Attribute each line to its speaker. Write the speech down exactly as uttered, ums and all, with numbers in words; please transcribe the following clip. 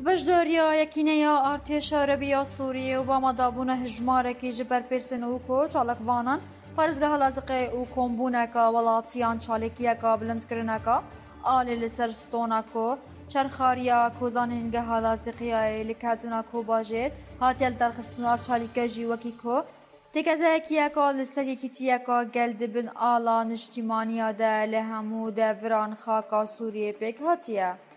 Speaker 1: بەشداریە یەکینەیە ئارتێشە عەرەبیە سووریە و بامەدابوونە هژمارێکی ji ber pêrsên û ku çalakvanan Parêzgeha Laziqê û kombûneka welatiyan çalêkiyeka bilindkirineka alê li ser stona ku çerxariya kozanîngeha Laziqiyayê li ketina Kobajêr hatiye li derxistin av çalîke jî wekî ku têkezeyekiyeka li ser yekîtiyeka gel dibin ala niştimaniya de li hemû deviran xaka Sûriyê pêk hatiye.